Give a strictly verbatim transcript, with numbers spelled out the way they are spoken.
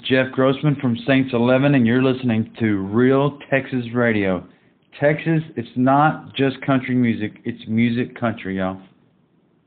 Jeff Grossman from Saints eleven, and you're listening to Real Texas Radio. Texas, it's not just country music, it's music country, y'all.